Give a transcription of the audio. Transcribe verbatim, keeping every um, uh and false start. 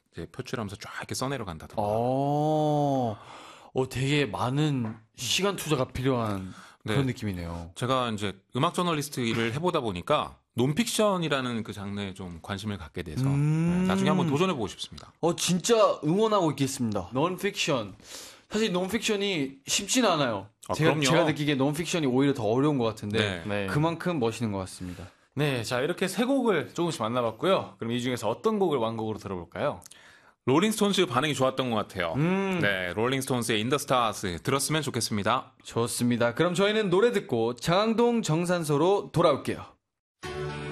이제 표출하면서 쫙 이렇게 써내려간다던가. 어, 어, 되게 많은 시간 투자가 필요한 네. 그런 느낌이네요. 제가 이제 음악 저널리스트 일을 해보다 보니까 논픽션이라는 그 장르에 좀 관심을 갖게 돼서 음. 네, 나중에 한번 도전해보고 싶습니다. 어, 진짜 응원하고 있겠습니다. 논픽션. 사실 논픽션이 쉽지는 않아요. 아, 제가, 그럼요. 제가 느끼기에 논픽션이 오히려 더 어려운 것 같은데 네. 네. 그만큼 멋있는 것 같습니다. 네, 자 이렇게 세 곡을 조금씩 만나봤고요. 그럼 이 중에서 어떤 곡을 완곡으로 들어볼까요? 롤링스톤스 반응이 좋았던 것 같아요. 음. 네, 롤링스톤스의 인더 스타스 들었으면 좋겠습니다. 좋습니다. 그럼 저희는 노래 듣고 장항동 정산소로 돌아올게요.